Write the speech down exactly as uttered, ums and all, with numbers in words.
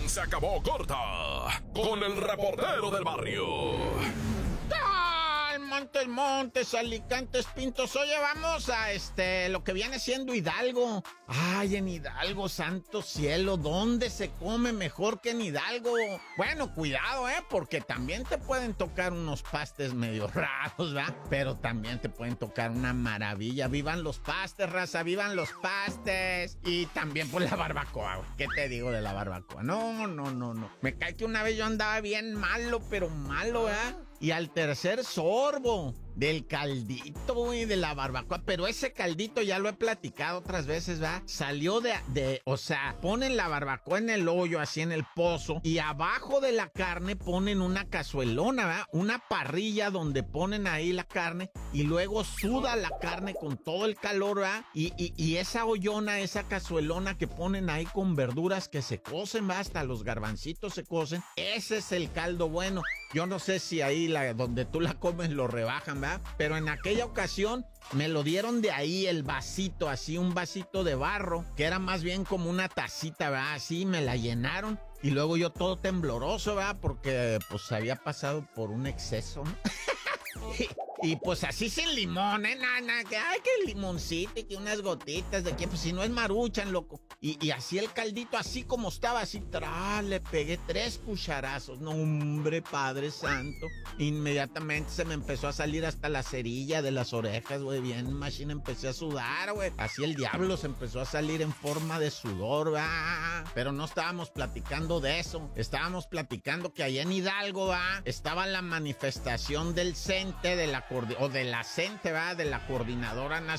se acabó corta con el reportero del barrio. ¡Ay, Montes, Montes, Alicantes, Pintos! Oye, vamos a este, lo que viene siendo Hidalgo. Ay, en Hidalgo, santo cielo, ¿dónde se come mejor que en Hidalgo? Bueno, cuidado, ¿eh? Porque también te pueden tocar unos pastes medio raros, ¿verdad? Pero también te pueden tocar una maravilla. ¡Vivan los pastes, raza! ¡Vivan los pastes! Y también, pues, la barbacoa, güey. ¿Qué te digo de la barbacoa? No, no, no, no. Me cae que una vez yo andaba bien malo, pero malo, ¿verdad? Y al tercer sorbo del caldito, güey, de la barbacoa. Pero ese caldito ya lo he platicado otras veces, ¿va? Salió de, de, o sea, ponen la barbacoa en el hoyo, así en el pozo, y abajo de la carne ponen una cazuelona, ¿va? Una parrilla donde ponen ahí la carne y luego suda la carne con todo el calor, ¿va? Y, y, y esa ollona, esa cazuelona que ponen ahí con verduras que se cocen, ¿va? Hasta los garbancitos se cocen. Ese es el caldo bueno. Yo no sé si ahí la, donde tú la comes lo rebajan, ¿verdad? Pero en aquella ocasión me lo dieron de ahí el vasito, así un vasito de barro, que era más bien como una tacita, ¿verdad? Así me la llenaron y luego yo todo tembloroso, ¿verdad? Porque pues había pasado por un exceso, ¿no? Y pues así sin limón, ¿eh? Nada, nada, que ay, que limoncito y que unas gotitas de que, pues si no es maruchan, loco. Y, y así el caldito, así como estaba, así, tra, le pegué tres cucharazos. No, hombre, Padre Santo. Inmediatamente se me empezó a salir hasta la cerilla de las orejas, güey. Bien, machine, empecé a sudar, güey. Así el diablo se empezó a salir en forma de sudor, va. Pero no estábamos platicando de eso. Estábamos platicando que allá en Hidalgo, va, estaba la manifestación del CENTE, de la o de la CENTE, ¿va? De la Coordinadora Nacional